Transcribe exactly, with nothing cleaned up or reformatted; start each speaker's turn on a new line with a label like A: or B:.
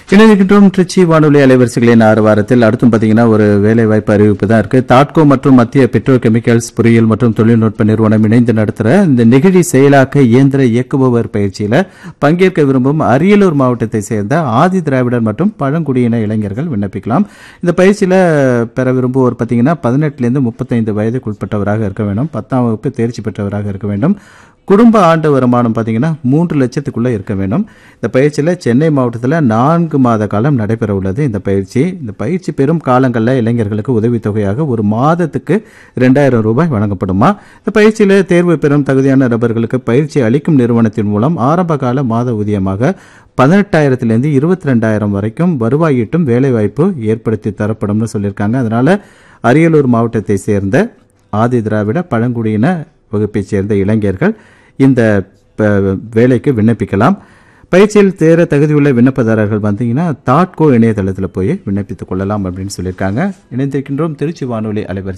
A: இணைந்திருக்கின்றோம் திருச்சி வானொலி அலைவரிசைகளின் ஆறு வாரத்தில் அடுத்தும் பாத்தீங்கன்னா ஒரு வேலைவாய்ப்பு அறிவிப்பு தான் இருக்கு. தாட்கோ மற்றும் மத்திய பெட்ரோ கெமிக்கல்ஸ் பொறியியல் மற்றும் தொழில்நுட்ப நிறுவனம் இணைந்து நடத்துற இந்த நெகிழி செயலாக்க இயந்திர இயக்குபவர் பயிற்சியில பங்கேற்க விரும்பும் அரியலூர் மாவட்டத்தை சேர்ந்த ஆதி திராவிடர் மற்றும் பழங்குடியின இளைஞர்கள் விண்ணப்பிக்கலாம். இந்த பயிற்சியில பெற விரும்புவோர் பாத்தீங்கன்னா பதினெட்டுல இருந்து முப்பத்தைந்து வயதுக்கு உட்பட்டவராக இருக்க வேண்டும். பத்தாம் வகுப்பு தேர்ச்சி பெற்றவராக இருக்க வேண்டும். குடும்ப ஆண்டு வருமானம் பார்த்தீங்கன்னா மூன்று லட்சத்துக்குள்ள இருக்க வேண்டும். இந்த பயிற்சியில் சென்னை மாவட்டத்தில் நான்கு மாத காலம் நடைபெற உள்ளது. இந்த பயிற்சி இந்த பயிற்சி பெறும் காலங்களில் இளைஞர்களுக்கு உதவித்தொகையாக ஒரு மாதத்துக்கு இரண்டாயிரம் ரூபாய் வழங்கப்படுமா. இந்த பயிற்சியில் தேர்வு பெறும் தகுதியான நபர்களுக்கு பயிற்சி அளிக்கும் நிறுவனத்தின் மூலம் ஆரம்ப கால மாத ஊதியமாக பதினெட்டாயிரத்திலிருந்து இருபத்தி ரெண்டாயிரம் வரைக்கும் வருவாய் ஈட்டும் வேலைவாய்ப்பு ஏற்படுத்தி தரப்படும்னு சொல்லியிருக்காங்க. அதனால அரியலூர் மாவட்டத்தை சேர்ந்த ஆதி திராவிட பழங்குடியின வகுப்பைச் சேர்ந்த இளைஞர்கள் இந்த வேலைக்கு விண்ணப்பிக்கலாம். பயிற்சியில் தேர தகுதியுள்ள விண்ணப்பதாரர்கள் வந்தீங்கன்னா தாட்கோ இணையதளத்தில் போய் விண்ணப்பித்துக் கொள்ளலாம் அப்படின்னு சொல்லியிருக்காங்க. இணைந்திருக்கின்றோம் திருச்சி வானொலி அலைவரிசை